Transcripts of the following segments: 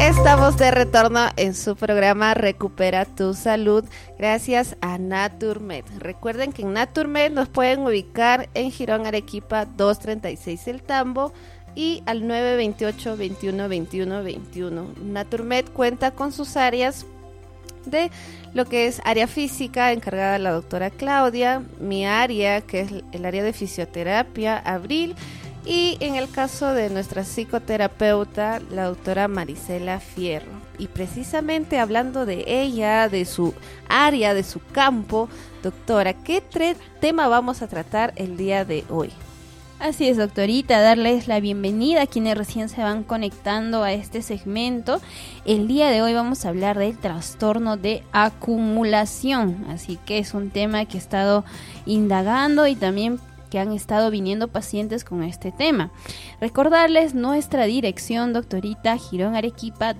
Estamos de retorno en su programa Recupera tu Salud, gracias a Naturmed. Recuerden que en Naturmed nos pueden ubicar en Girón Arequipa 236 El Tambo y al 928 21 21 21. Naturmed cuenta con sus áreas de lo que es área física, encargada la doctora Claudia, mi área, que es el área de fisioterapia, Abril, y en el caso de nuestra psicoterapeuta, la doctora Marisela Fierro. Y precisamente hablando de ella, de su área, de su campo, doctora, ¿qué tema vamos a tratar el día de hoy? Así es, doctorita, darles la bienvenida a quienes recién se van conectando a este segmento. El día de hoy vamos a hablar del trastorno de acumulación, así que es un tema que he estado indagando y también que han estado viniendo pacientes con este tema. Recordarles nuestra dirección, doctorita, Girón Arequipa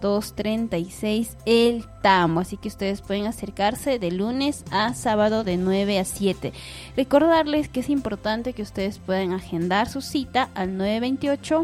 236 El Tambo, así que ustedes pueden acercarse de lunes a sábado de 9 a 7. Recordarles que es importante que ustedes puedan agendar su cita al 928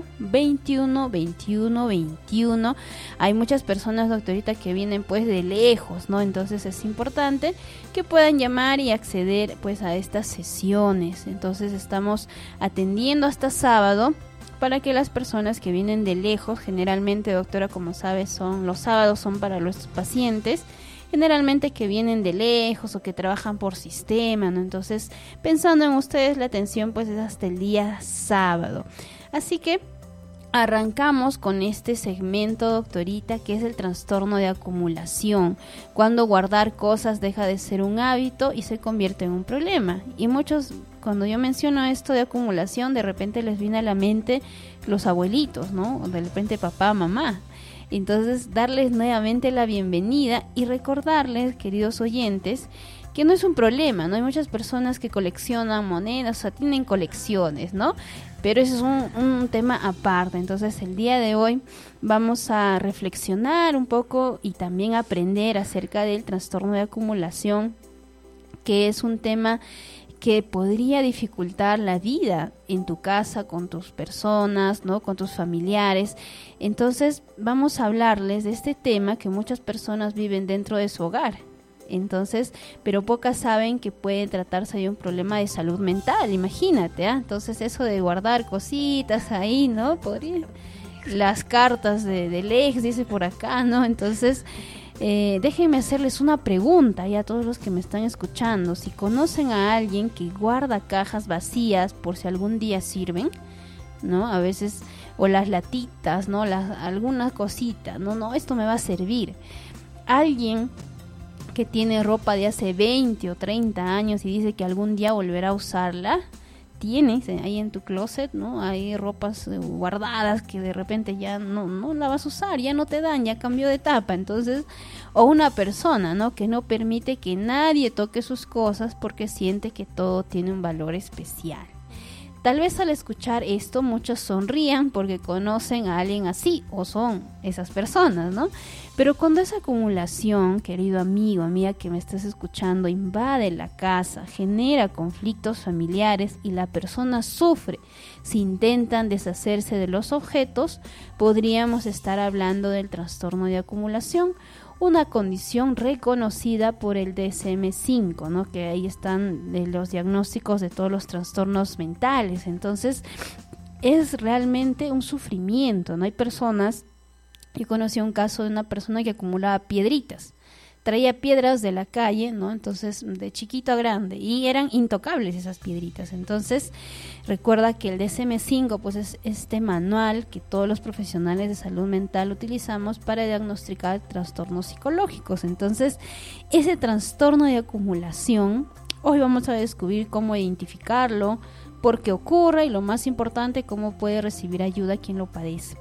21 21 21. Hay muchas personas, doctorita, que vienen pues de lejos, ¿no? Entonces es importante que puedan llamar y acceder pues a estas sesiones. Entonces estamos atendiendo hasta sábado para que las personas que vienen de lejos, generalmente, doctora, como sabe, los sábados son para los pacientes generalmente que vienen de lejos o que trabajan por sistema, ¿no? Entonces, pensando en ustedes, la atención pues es hasta el día sábado. Así que arrancamos con este segmento, doctorita, que es el trastorno de acumulación, cuando guardar cosas deja de ser un hábito y se convierte en un problema. Y muchos, cuando yo menciono esto de acumulación, de repente les viene a la mente los abuelitos, ¿no? O de repente papá, mamá. Entonces, darles nuevamente la bienvenida y recordarles, queridos oyentes, que no es un problema, ¿no? Hay muchas personas que coleccionan monedas, o sea, tienen colecciones, ¿no? Pero eso es un tema aparte. Entonces, el día de hoy vamos a reflexionar un poco y también aprender acerca del trastorno de acumulación, que es un tema que podría dificultar la vida en tu casa, con tus personas, ¿no? Con tus familiares. Entonces, vamos a hablarles de este tema que muchas personas viven dentro de su hogar. Entonces, pero pocas saben que puede tratarse de un problema de salud mental, imagínate, ¿eh? Entonces, eso de guardar cositas ahí, ¿no? Podría, las cartas del ex, dice por acá, ¿no? Entonces, déjenme hacerles una pregunta ya a todos los que me están escuchando. Si conocen a alguien que guarda cajas vacías por si algún día sirven, ¿no? A veces, o las latitas, ¿no? Alguna cosita, no, esto me va a servir. Alguien que tiene ropa de hace 20 o 30 años y dice que algún día volverá a usarla, tienes ahí en tu closet, ¿no? Hay ropas guardadas que de repente ya no la vas a usar, ya no te dan, ya cambió de etapa. Entonces, o una persona, ¿no? Que no permite que nadie toque sus cosas porque siente que todo tiene un valor especial. Tal vez al escuchar esto muchos sonrían porque conocen a alguien así o son esas personas, ¿no? Pero cuando esa acumulación, querido amigo, amiga que me estás escuchando, invade la casa, genera conflictos familiares y la persona sufre si intentan deshacerse de los objetos, podríamos estar hablando del trastorno de acumulación, una condición reconocida por el DSM-5, ¿no? Que ahí están los diagnósticos de todos los trastornos mentales. Entonces, es realmente un sufrimiento, ¿no? Hay personas, yo conocí un caso de una persona que acumulaba piedritas, traía piedras de la calle, ¿no? Entonces, de chiquito a grande, y eran intocables esas piedritas. Entonces, recuerda que el DSM-5 pues es este manual que todos los profesionales de salud mental utilizamos para diagnosticar trastornos psicológicos. Entonces, ese trastorno de acumulación, hoy vamos a descubrir cómo identificarlo, por qué ocurre y lo más importante, cómo puede recibir ayuda quien lo padece.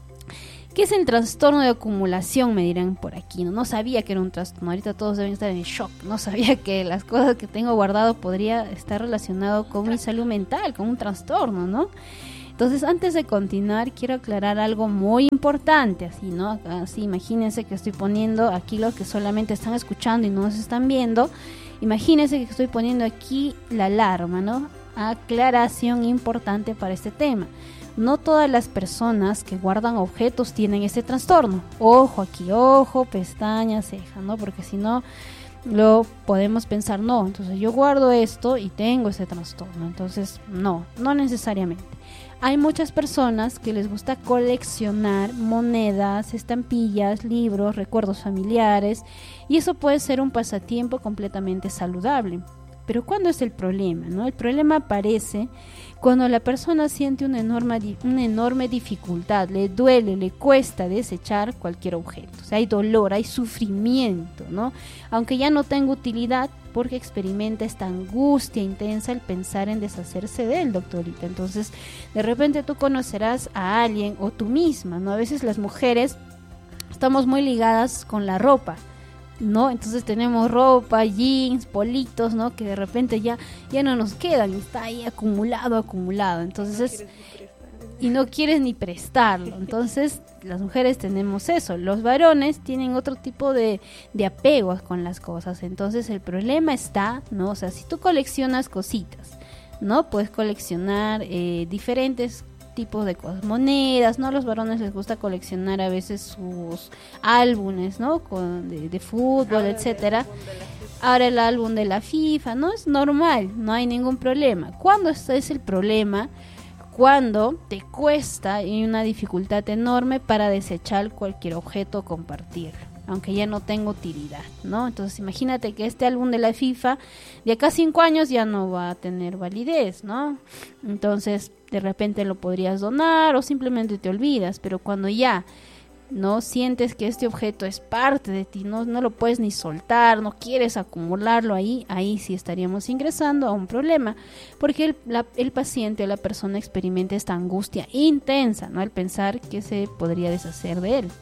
¿Qué es el trastorno de acumulación? Me dirán por aquí. No sabía que era un trastorno. Ahorita todos deben estar en shock. No sabía que las cosas que tengo guardado podría estar relacionado con mi salud mental, con un trastorno, ¿no? Entonces, antes de continuar, quiero aclarar algo muy importante, así, ¿no? Así, imagínense que estoy poniendo aquí los que solamente están escuchando y no nos están viendo. Imagínense que estoy poniendo aquí la alarma, ¿no? Aclaración importante para este tema. no todas las personas que guardan objetos tienen este trastorno. Ojo aquí, ojo, pestaña, ceja, ¿no? Porque si no, lo podemos pensar, no, entonces yo guardo esto y tengo ese trastorno. Entonces, no necesariamente. Hay muchas personas que les gusta coleccionar monedas, estampillas, libros, recuerdos familiares, y eso puede ser un pasatiempo completamente saludable. Pero ¿cuándo es el problema, no? El problema aparece cuando la persona siente una enorme dificultad, le duele, le cuesta desechar cualquier objeto. O sea, hay dolor, hay sufrimiento, ¿no? Aunque ya no tenga utilidad, porque experimenta esta angustia intensa al pensar en deshacerse de él, doctorita. Entonces, de repente tú conocerás a alguien o tú misma, ¿no? A veces las mujeres estamos muy ligadas con la ropa, ¿no? Entonces tenemos ropa, jeans, politos, ¿no? Que de repente ya no nos quedan, está ahí acumulado. Entonces y no quieres ni prestarlo. Entonces las mujeres tenemos eso, los varones tienen otro tipo de apegos con las cosas. Entonces el problema está, ¿no? O sea, si tú coleccionas cositas, ¿no? Puedes coleccionar diferentes tipos de cosas, monedas, ¿no? A los varones les gusta coleccionar a veces sus álbumes, ¿no? De fútbol, etcétera. Ahora el álbum de la FIFA, ¿no? Es normal, no hay ningún problema. ¿Cuándo es el problema? Cuando te cuesta y una dificultad enorme para desechar cualquier objeto o compartirlo, aunque ya no tenga utilidad, ¿no? Entonces imagínate que este álbum de la FIFA de acá a 5 años ya no va a tener validez, ¿no? Entonces de repente lo podrías donar o simplemente te olvidas, pero cuando ya no sientes que este objeto es parte de ti, no lo puedes ni soltar, no quieres acumularlo ahí sí estaríamos ingresando a un problema, porque el paciente o la persona experimenta esta angustia intensa, ¿no? Al pensar que se podría deshacer de él.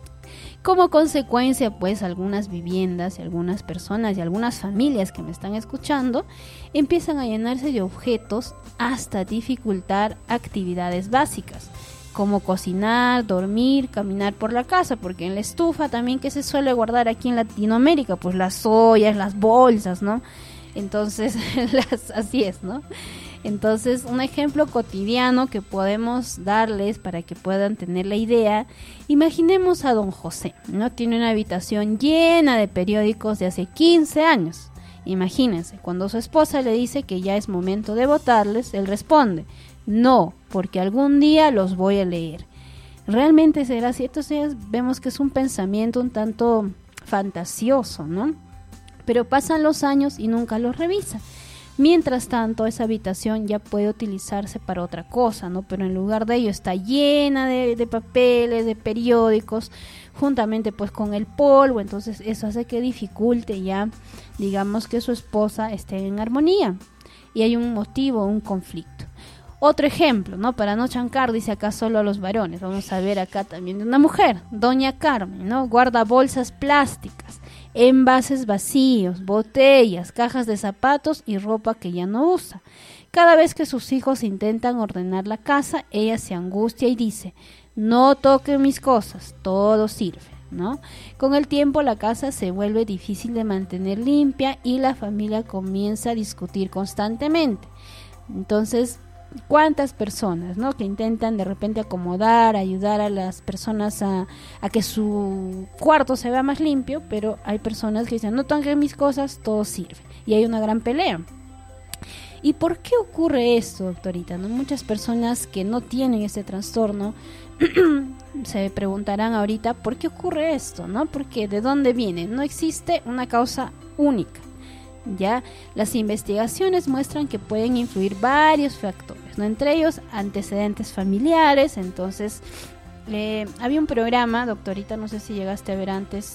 Como consecuencia, pues algunas viviendas y algunas personas y algunas familias que me están escuchando empiezan a llenarse de objetos hasta dificultar actividades básicas, como cocinar, dormir, caminar por la casa, porque en la estufa también que se suele guardar aquí en Latinoamérica, pues las ollas, las bolsas, ¿no? Entonces, así es, ¿no? Entonces, un ejemplo cotidiano que podemos darles para que puedan tener la idea, imaginemos a don José, ¿no? Tiene una habitación llena de periódicos de hace 15 años. Imagínense, cuando su esposa le dice que ya es momento de botarles, él responde, no, porque algún día los voy a leer. ¿Realmente será así? Entonces vemos que es un pensamiento un tanto fantasioso, ¿no? Pero pasan los años y nunca los revisa. Mientras tanto, esa habitación ya puede utilizarse para otra cosa, ¿no? Pero en lugar de ello está llena de papeles, de periódicos, juntamente pues con el polvo. Entonces eso hace que dificulte ya, digamos, que su esposa esté en armonía. Y hay un motivo, un conflicto. Otro ejemplo, ¿no? Para no chancar, dice acá solo a los varones. Vamos a ver acá también de una mujer, doña Carmen, ¿no? Guarda bolsas plásticas, envases vacíos, botellas, cajas de zapatos y ropa que ya no usa. Cada vez que sus hijos intentan ordenar la casa, ella se angustia y dice, no toquen mis cosas, todo sirve, ¿no? Con el tiempo la casa se vuelve difícil de mantener limpia y la familia comienza a discutir constantemente. Entonces, ¿cuántas personas, ¿no? Que intentan de repente acomodar, ayudar a las personas a que su cuarto se vea más limpio, pero hay personas que dicen, no toquen mis cosas, todo sirve. Y hay una gran pelea. ¿Y por qué ocurre esto, doctorita? ¿No? Muchas personas que no tienen este trastorno se preguntarán ahorita, ¿por qué ocurre esto? ¿No? Porque ¿de dónde viene? No existe una causa única. Ya las investigaciones muestran que pueden influir varios factores, ¿no? Entre ellos antecedentes familiares. Entonces había un programa, doctorita, no sé si llegaste a ver antes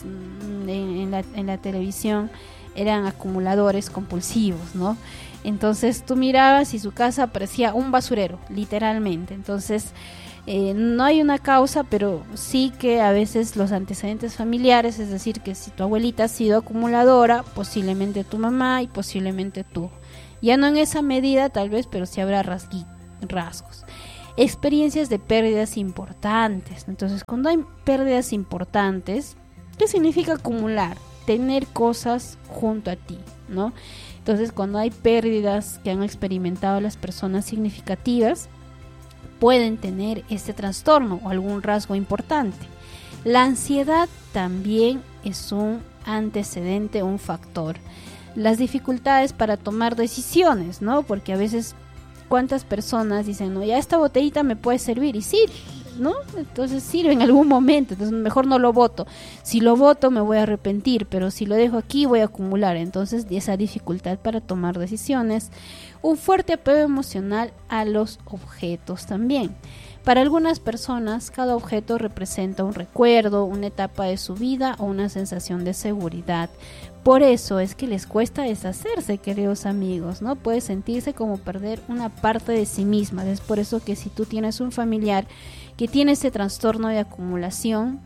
en la televisión, eran acumuladores compulsivos, ¿no? Entonces tú mirabas y su casa parecía un basurero, literalmente. Entonces no hay una causa, pero sí que a veces los antecedentes familiares, es decir, que si tu abuelita ha sido acumuladora, posiblemente tu mamá y posiblemente tú. Ya no en esa medida tal vez, pero sí habrá rasgos. Experiencias de pérdidas importantes. Entonces, cuando hay pérdidas importantes, ¿qué significa acumular? Tener cosas junto a ti, ¿no? Entonces, cuando hay pérdidas que han experimentado las personas significativas, pueden tener este trastorno o algún rasgo importante. La ansiedad también es un antecedente, un factor. Las dificultades para tomar decisiones, ¿no? Porque a veces, ¿cuántas personas dicen, no, ya esta botellita me puede servir? Y sí, ¿no? Entonces sirve en algún momento, entonces mejor no lo boto. Si lo boto me voy a arrepentir, pero si lo dejo aquí voy a acumular. Entonces esa dificultad para tomar decisiones. Un fuerte apego emocional a los objetos también. Para algunas personas, cada objeto representa un recuerdo, una etapa de su vida o una sensación de seguridad. Por eso es que les cuesta deshacerse, queridos amigos, ¿no? Puede sentirse como perder una parte de sí misma. Es por eso que si tú tienes un familiar que tiene ese trastorno de acumulación,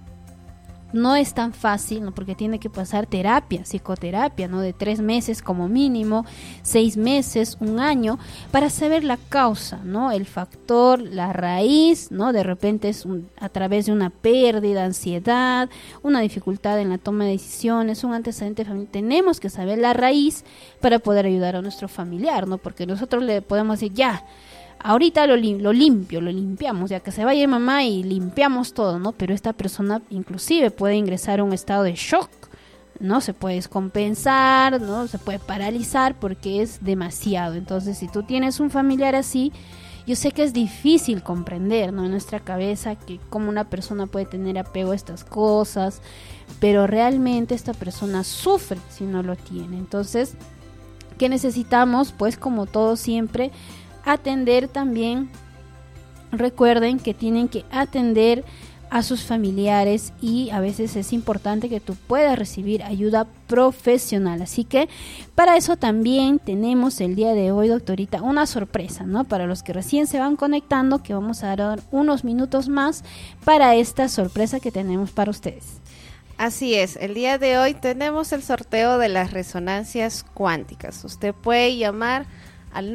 no es tan fácil, ¿no? Porque tiene que pasar terapia, psicoterapia, ¿no? De 3 meses como mínimo, 6 meses, 1 año, para saber la causa, ¿no? El factor, la raíz, ¿no? De repente es a través de una pérdida, ansiedad, una dificultad en la toma de decisiones, un antecedente familiar. Tenemos que saber la raíz para poder ayudar a nuestro familiar, ¿no? Porque nosotros le podemos decir, ya, ahorita lo limpiamos, ya que se vaya mamá y limpiamos todo, ¿no? Pero esta persona inclusive puede ingresar a un estado de shock, ¿no? Se puede descompensar, ¿no? Se puede paralizar porque es demasiado. Entonces, si tú tienes un familiar así, yo sé que es difícil comprender, ¿no? En nuestra cabeza que cómo una persona puede tener apego a estas cosas, pero realmente esta persona sufre si no lo tiene. Entonces, ¿qué necesitamos? Pues como todo siempre, atender también. Recuerden que tienen que atender a sus familiares y a veces es importante que tú puedas recibir ayuda profesional. Así que para eso también tenemos el día de hoy, doctorita, una sorpresa, ¿no? Para los que recién se van conectando, que vamos a dar unos minutos más para esta sorpresa que tenemos para ustedes. Así es, el día de hoy tenemos el sorteo de las resonancias cuánticas. Usted puede llamar al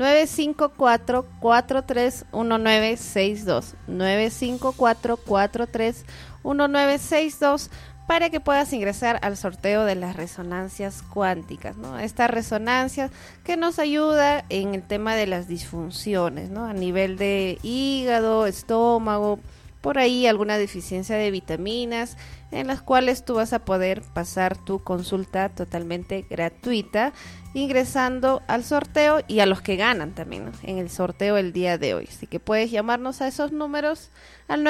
954-431962, 954-431962, para que puedas ingresar al sorteo de las resonancias cuánticas, ¿no? Estas resonancias que nos ayuda en el tema de las disfunciones, ¿no? A nivel de hígado, estómago, por ahí alguna deficiencia de vitaminas, en las cuales tú vas a poder pasar tu consulta totalmente gratuita ingresando al sorteo y a los que ganan también, ¿no? En el sorteo el día de hoy. Así que puedes llamarnos a esos números al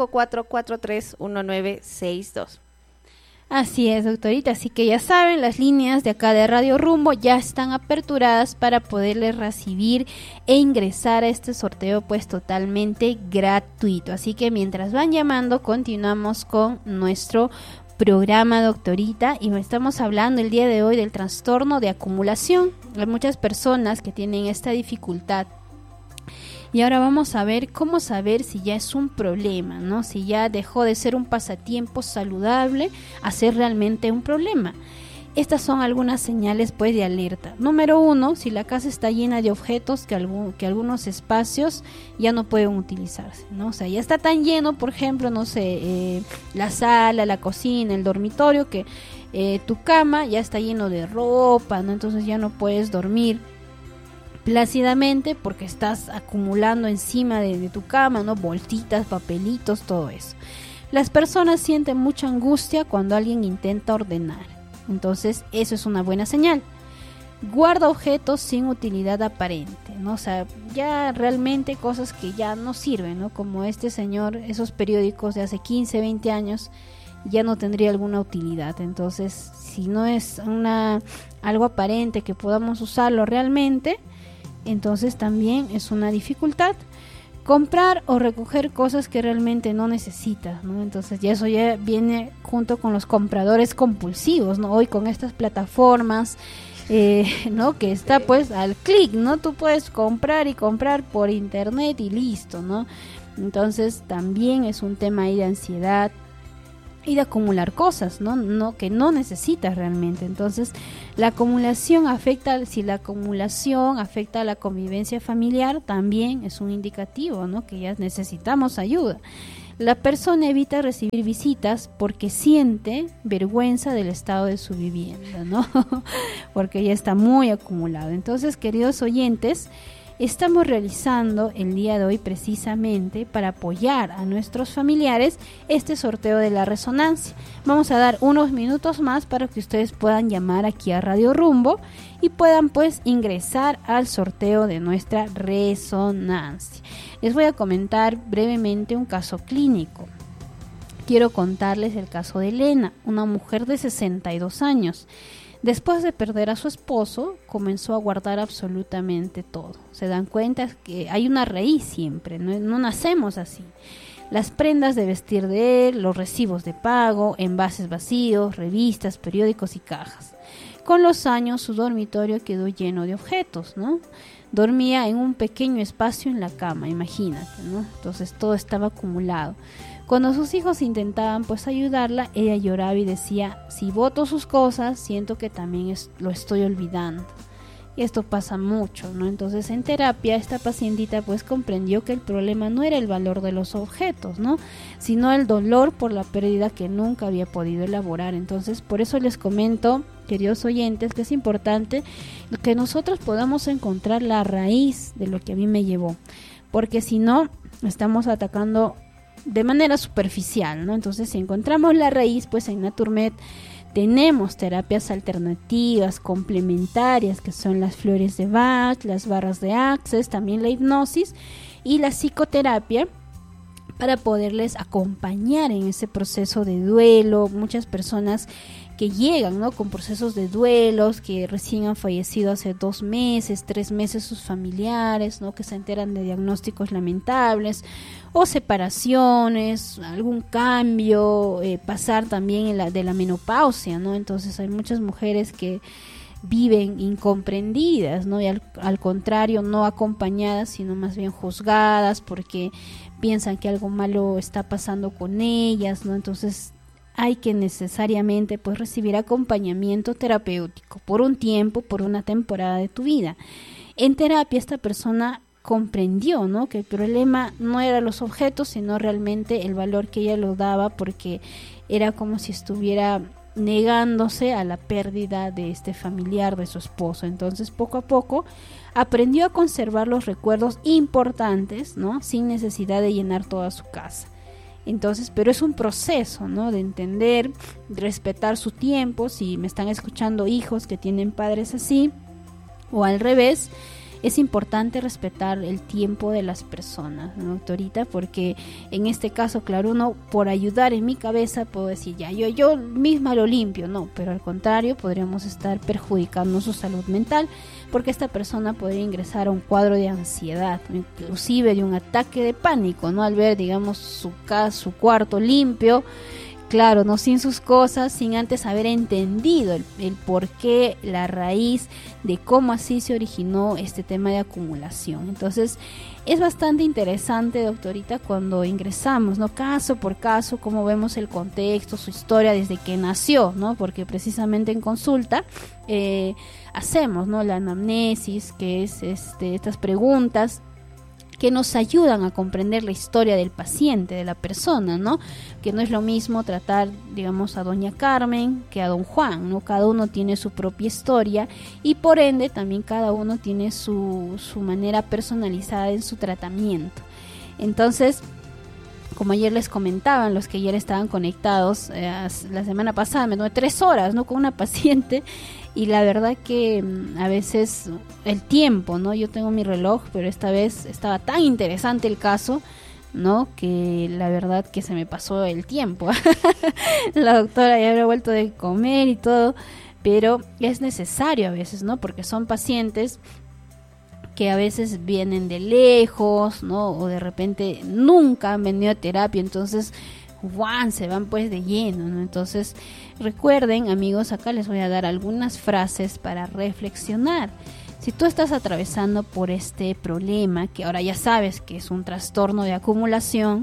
954-431962. Así es, doctorita, así que ya saben, las líneas de acá de Radio Rumbo ya están aperturadas para poderles recibir e ingresar a este sorteo pues totalmente gratuito. Así que mientras van llamando, continuamos con nuestro programa, doctorita, y estamos hablando el día de hoy del trastorno de acumulación. Hay muchas personas que tienen esta dificultad. Y ahora vamos a ver cómo saber si ya es un problema, ¿no? Si ya dejó de ser un pasatiempo saludable a ser realmente un problema. Estas son algunas señales pues de alerta. Número 1, si la casa está llena de objetos que algunos espacios ya no pueden utilizarse, ¿no? O sea, ya está tan lleno, por ejemplo, no sé, la sala, la cocina, el dormitorio, que tu cama ya está lleno de ropa, ¿no? Entonces ya no puedes dormir plácidamente porque estás acumulando encima de tu cama, ¿no? Bolsitas, papelitos, todo eso. Las personas sienten mucha angustia cuando alguien intenta ordenar. Entonces, eso es una buena señal. Guarda objetos sin utilidad aparente, ¿no? O sea, ya realmente cosas que ya no sirven, ¿no? Como este señor, esos periódicos de hace 15, 20 años, ya no tendría alguna utilidad. Entonces, si no es algo aparente que podamos usarlo realmente, entonces también es una dificultad. Comprar o recoger cosas que realmente no necesitas, ¿no? Entonces ya eso ya viene junto con los compradores compulsivos, ¿no? Hoy con estas plataformas, ¿no? Que está pues al clic, ¿no? Tú puedes comprar y comprar por internet y listo, ¿no? Entonces también es un tema ahí de ansiedad y de acumular cosas, ¿no? Que no necesitas realmente. Entonces, la acumulación afecta, si la acumulación afecta a la convivencia familiar, también es un indicativo, ¿no? Que ya necesitamos ayuda. La persona evita recibir visitas porque siente vergüenza del estado de su vivienda, ¿no? Porque ya está muy acumulado. Entonces, queridos oyentes, estamos realizando el día de hoy precisamente para apoyar a nuestros familiares este sorteo de la resonancia. Vamos a dar unos minutos más para que ustedes puedan llamar aquí a Radio Rumbo y puedan pues ingresar al sorteo de nuestra resonancia. Les voy a comentar brevemente un caso clínico. Quiero contarles el caso de Elena, una mujer de 62 años. Después de perder a su esposo, comenzó a guardar absolutamente todo. Se dan cuenta que hay una raíz siempre, no nacemos así. Las prendas de vestir de él, los recibos de pago, envases vacíos, revistas, periódicos y cajas. Con los años su dormitorio quedó lleno de objetos, ¿no? Dormía en un pequeño espacio en la cama, imagínate, ¿no? Entonces todo estaba acumulado. Cuando sus hijos intentaban pues ayudarla, ella lloraba y decía, si boto sus cosas, siento que también lo estoy olvidando. Y esto pasa mucho, ¿no? Entonces en terapia esta pacientita pues comprendió que el problema no era el valor de los objetos, ¿no? Sino el dolor por la pérdida que nunca había podido elaborar. Entonces por eso les comento, queridos oyentes, que es importante que nosotros podamos encontrar la raíz de lo que a mí me llevó. Porque si no, estamos atacando de manera superficial, ¿no? Entonces si encontramos la raíz, pues en Naturmed tenemos terapias alternativas, complementarias, que son las flores de Bach, las barras de Access, también la hipnosis y la psicoterapia, para poderles acompañar en ese proceso de duelo. Muchas personas que llegan, ¿no?, con procesos de duelos, que recién han fallecido hace 2 meses, 3 meses sus familiares, ¿no?, que se enteran de diagnósticos lamentables o separaciones, algún cambio, pasar también de la menopausia, ¿no? Entonces hay muchas mujeres que viven incomprendidas, ¿no? Y al contrario, no acompañadas, sino más bien juzgadas porque piensan que algo malo está pasando con ellas, ¿no? Entonces hay que necesariamente pues recibir acompañamiento terapéutico por un tiempo, por una temporada de tu vida. En terapia esta persona comprendió, ¿no?, que el problema no era los objetos, sino realmente el valor que ella lo daba, porque era como si estuviera negándose a la pérdida de este familiar, de su esposo. Entonces poco a poco aprendió a conservar los recuerdos importantes, ¿no?, sin necesidad de llenar toda su casa. Entonces, pero es un proceso, ¿no?, de entender, de respetar su tiempo. Si me están escuchando hijos que tienen padres así, o al revés, es importante respetar el tiempo de las personas, ¿no, doctorita? Porque en este caso, claro, uno por ayudar en mi cabeza puedo decir, ya, yo misma lo limpio, no, pero al contrario, podríamos estar perjudicando su salud mental, porque esta persona podría ingresar a un cuadro de ansiedad, inclusive de un ataque de pánico, ¿no? Al ver, digamos, su casa, su cuarto limpio, claro, no, sin sus cosas, sin antes haber entendido el por qué, la raíz de cómo así se originó este tema de acumulación. Entonces es bastante interesante, doctorita, cuando ingresamos, ¿no?, caso por caso, cómo vemos el contexto, su historia desde que nació, ¿no? Porque precisamente en consulta hacemos, ¿no?, la anamnesis, que es estas preguntas que nos ayudan a comprender la historia del paciente, de la persona, ¿no? Que no es lo mismo tratar, digamos, a doña Carmen que a don Juan, ¿no? Cada uno tiene su propia historia y por ende también cada uno tiene su manera personalizada en su tratamiento. Entonces, como ayer les comentaban, los que ayer estaban conectados, la semana pasada me tomé 3 horas, ¿no?, con una paciente. Y la verdad que a veces el tiempo, ¿no? Yo tengo mi reloj, pero esta vez estaba tan interesante el caso, ¿no?, que la verdad que se me pasó el tiempo. La doctora ya había vuelto de comer y todo, pero es necesario a veces, ¿no? Porque son pacientes que a veces vienen de lejos, ¿no? O de repente nunca han venido a terapia, entonces se van pues de lleno, ¿no? Entonces recuerden, amigos, acá les voy a dar algunas frases para reflexionar. Si tú estás atravesando por este problema, que ahora ya sabes que es un trastorno de acumulación,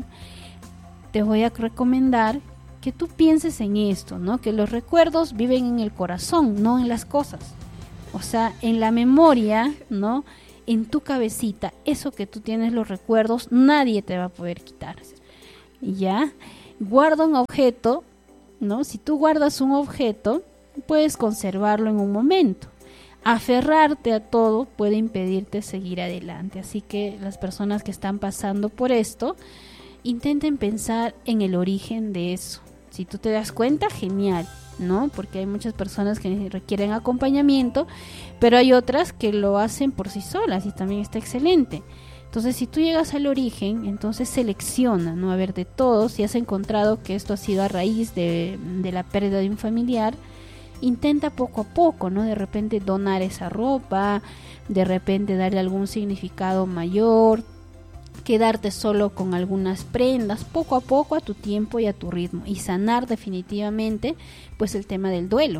te voy a recomendar que tú pienses en esto, ¿no? Que los recuerdos viven en el corazón, no en las cosas. O sea, en la memoria, ¿no?, en tu cabecita, eso que tú tienes, los recuerdos, nadie te va a poder quitar. ¿Ya? Guarda un objeto, ¿no? Si tú guardas un objeto, puedes conservarlo en un momento. aferrarte a todo puede impedirte seguir adelante. Así que las personas que están pasando por esto, intenten pensar en el origen de eso. Si tú te das cuenta, genial, ¿no? Porque hay muchas personas que requieren acompañamiento, pero hay otras que lo hacen por sí solas y también está excelente. Entonces, si tú llegas al origen, entonces selecciona, ¿no? A ver, de todos, si has encontrado que esto ha sido a raíz de la pérdida de un familiar, intenta poco a poco, ¿no? De repente donar esa ropa, de repente darle algún significado mayor, quedarte solo con algunas prendas, poco a poco, a tu tiempo y a tu ritmo, y sanar definitivamente pues el tema del duelo.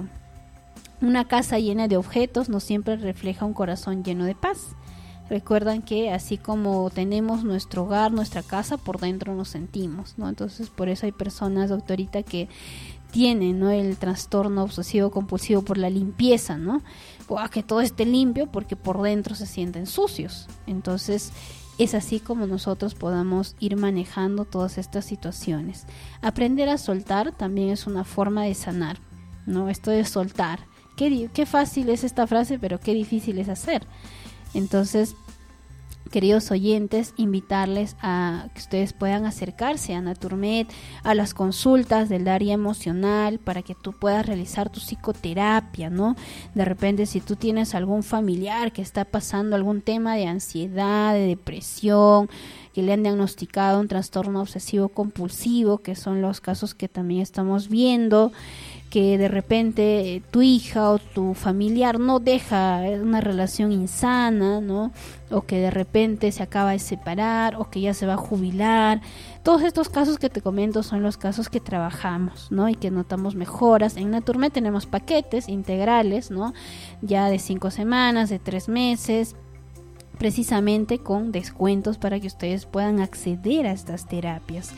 Una casa llena de objetos no siempre refleja un corazón lleno de paz. Recuerdan que así como tenemos nuestro hogar, nuestra casa, por dentro nos sentimos, ¿no? Entonces por eso hay personas, doctorita, que tienen, ¿no?, el trastorno obsesivo compulsivo por la limpieza, ¿no? Que todo esté limpio porque por dentro se sienten sucios. Entonces es así como nosotros podamos ir manejando todas estas situaciones. Aprender a soltar también es una forma de sanar, ¿no? Esto de soltar. Qué fácil es esta frase, pero qué difícil es hacer. Entonces, queridos oyentes, invitarles a que ustedes puedan acercarse a Naturmed, a las consultas del área emocional, para que tú puedas realizar tu psicoterapia, ¿no? De repente, si tú tienes algún familiar que está pasando algún tema de ansiedad, de depresión, que le han diagnosticado un trastorno obsesivo compulsivo, que son los casos que también estamos viendo, que de repente tu hija o tu familiar no deja una relación insana, ¿no? O que de repente se acaba de separar, o que ya se va a jubilar. Todos estos casos que te comento son los casos que trabajamos, ¿no? Y que notamos mejoras. En Naturmed tenemos paquetes integrales, ¿no? Ya de 5 semanas, de 3 meses, precisamente con descuentos para que ustedes puedan acceder a estas terapias.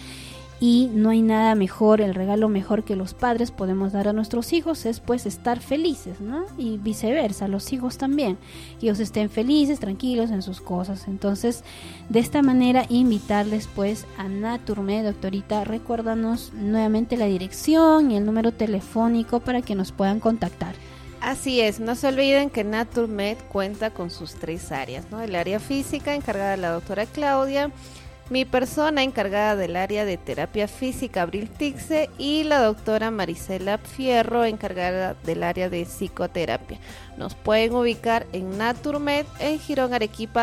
Y no hay nada mejor, el regalo mejor que los padres podemos dar a nuestros hijos es pues estar felices, ¿no? Y viceversa, los hijos también, que ellos estén felices, tranquilos en sus cosas. Entonces, de esta manera invitarles pues a Naturmed. Doctorita, recuérdanos nuevamente la dirección y el número telefónico para que nos puedan contactar. Así es, no se olviden que Naturmed cuenta con sus 3 áreas, ¿no? El área física, encargada de la doctora Claudia, mi persona encargada del área de terapia física, Abril Tixe, y la doctora Marisela Fierro, encargada del área de psicoterapia. Nos pueden ubicar en Naturmed, en Girón Arequipa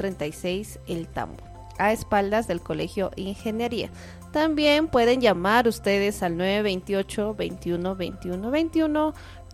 236 El Tambo, a espaldas del Colegio Ingeniería. También pueden llamar ustedes al 928-21-21-21,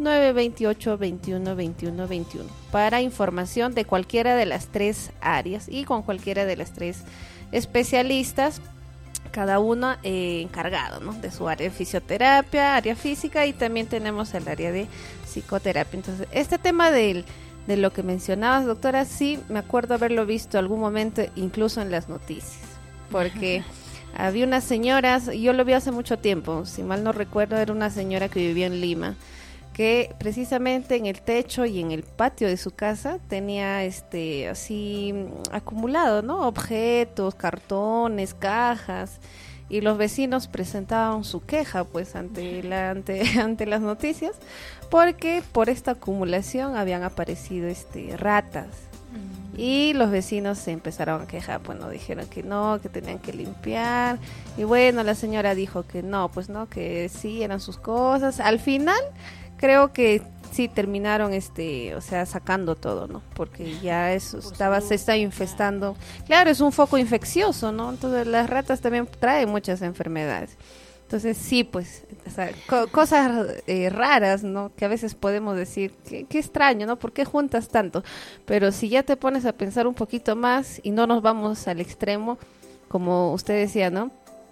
928-21-21-21 para información de cualquiera de las 3 áreas y con cualquiera de las 3 especialistas, cada uno encargado, ¿no?, de su área de fisioterapia, área física, y también tenemos el área de psicoterapia. Entonces, este tema de lo que mencionabas, doctora, sí me acuerdo haberlo visto algún momento, incluso en las noticias, porque había unas señoras, yo lo vi hace mucho tiempo, si mal no recuerdo, era una señora que vivía en Lima, que precisamente en el techo y en el patio de su casa tenía así acumulado, ¿no?, objetos, cartones, cajas, y los vecinos presentaban su queja pues ante las noticias, porque por esta acumulación habían aparecido ratas. Y los vecinos se empezaron a quejar, bueno, dijeron que no, que tenían que limpiar, y bueno, la señora dijo que no, pues no, que sí, eran sus cosas. Al final creo que sí terminaron sacando todo, ¿no? Porque ya eso se está infestando. Claro, es un foco infeccioso, ¿no? Entonces las ratas también traen muchas enfermedades. Entonces sí, pues, o sea, cosas raras, ¿no? Que a veces podemos decir, qué extraño, ¿no? ¿Por qué juntas tanto? Pero si ya te pones a pensar un poquito más y no nos vamos al extremo, como usted decía, ¿no?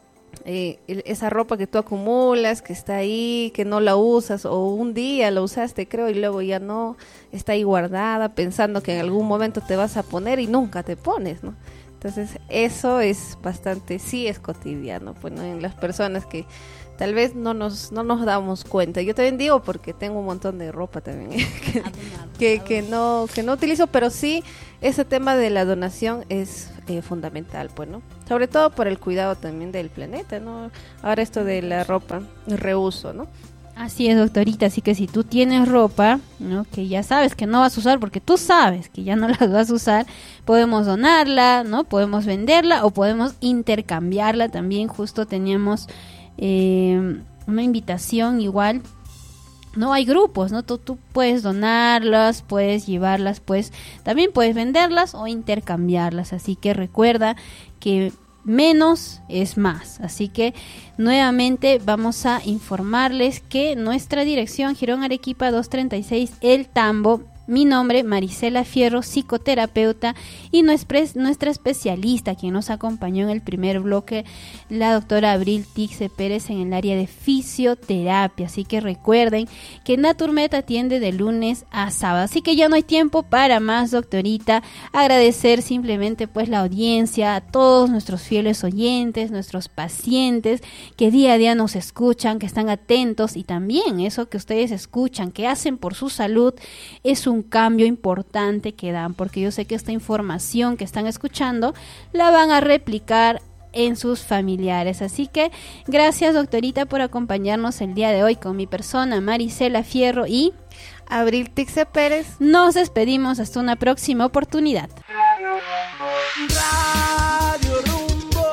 Esa ropa que tú acumulas, que está ahí, que no la usas, o un día la usaste, creo, y luego ya no, está ahí guardada, pensando que en algún momento te vas a poner y nunca te pones, ¿no? Entonces eso es bastante, sí es cotidiano, pues, ¿no?, en las personas que tal vez no nos damos cuenta. Yo también digo, porque tengo un montón de ropa también que no utilizo, pero sí ese tema de la donación es fundamental, pues, ¿no? Sobre todo por el cuidado también del planeta, ¿no? Ahora esto de la ropa, el reuso, ¿no? Así es, doctorita, así que si tú tienes ropa, ¿no?, que ya sabes que no vas a usar porque tú sabes que ya no las vas a usar, podemos donarla, ¿no? Podemos venderla o podemos intercambiarla también. Justo teníamos una invitación igual. No hay grupos, ¿no? Tú puedes donarlas, puedes llevarlas, pues también puedes venderlas o intercambiarlas. Así que recuerda que menos es más. Así que nuevamente vamos a informarles que nuestra dirección, Girón Arequipa 236, El Tambo. Mi nombre, Marisela Fierro, psicoterapeuta, y nuestra especialista, quien nos acompañó en el primer bloque, la doctora Abril Tixe Pérez, en el área de fisioterapia. Así que recuerden que Naturmed atiende de lunes a sábado. Así que ya no hay tiempo para más, doctorita. Agradecer simplemente pues la audiencia, a todos nuestros fieles oyentes, nuestros pacientes que día a día nos escuchan, que están atentos, y también eso que ustedes escuchan, que hacen por su salud, es un cambio importante que dan, porque yo sé que esta información que están escuchando la van a replicar en sus familiares. Así que gracias, doctorita, por acompañarnos el día de hoy con mi persona, Marisela Fierro y Abril Tixe Pérez. Nos despedimos hasta una próxima oportunidad. Radio Rumbo,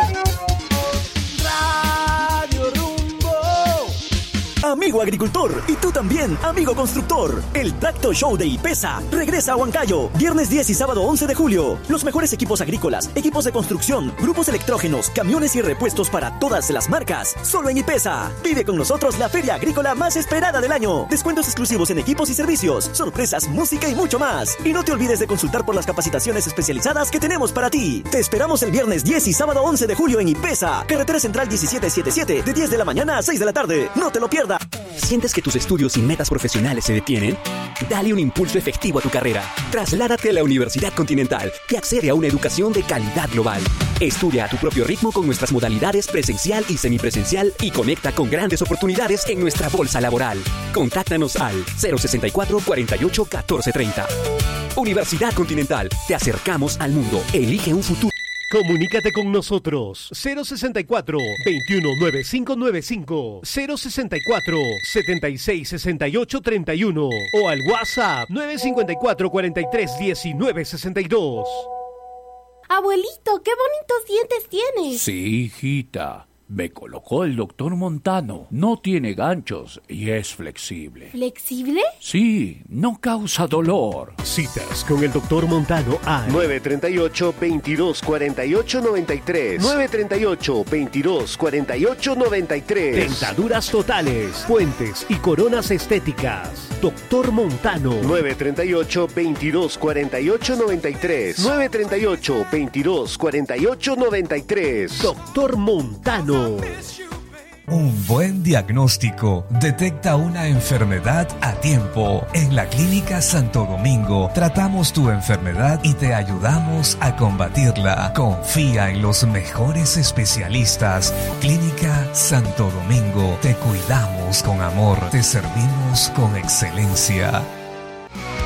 Radio Rumbo. Amigo agricultor, y tú también, amigo constructor, el Tractor Show de IPESA regresa a Huancayo, viernes 10 y sábado 11 de julio. Los mejores equipos agrícolas, equipos de construcción, grupos electrógenos, camiones y repuestos para todas las marcas, solo en IPESA. Vive con nosotros la feria agrícola más esperada del año. Descuentos exclusivos en equipos y servicios, sorpresas, música y mucho más. Y no te olvides de consultar por las capacitaciones especializadas que tenemos para ti. Te esperamos el viernes 10 y sábado 11 de julio en IPESA, carretera central 1777, de 10 de la mañana a 6 de la tarde. No te lo pierdas. ¿Sientes que tus estudios y metas profesionales se detienen? Dale un impulso efectivo a tu carrera. Trasládate a la Universidad Continental y accede a una educación de calidad global. Estudia a tu propio ritmo con nuestras modalidades presencial y semipresencial y conecta con grandes oportunidades en nuestra bolsa laboral. Contáctanos al 064 48 14 30. Universidad Continental. Te acercamos al mundo. Elige un futuro. Comunícate con nosotros 064 21 9595 064 76 68 31 o al WhatsApp 954 43 19 62. Abuelito, qué bonitos dientes tienes. Sí, hijita. Me colocó el doctor Montano. No tiene ganchos y es flexible. ¿Flexible? Sí, no causa dolor. Citas con el doctor Montano al 938-2248-93. 938-2248-93. Dentaduras totales, puentes y coronas estéticas. Doctor Montano. 938-2248-93. 938-2248-93. Doctor Montano. Un buen diagnóstico detecta una enfermedad a tiempo. En la Clínica Santo Domingo tratamos tu enfermedad y te ayudamos a combatirla. Confía en los mejores especialistas. Clínica Santo Domingo. Te cuidamos con amor. Te servimos con excelencia.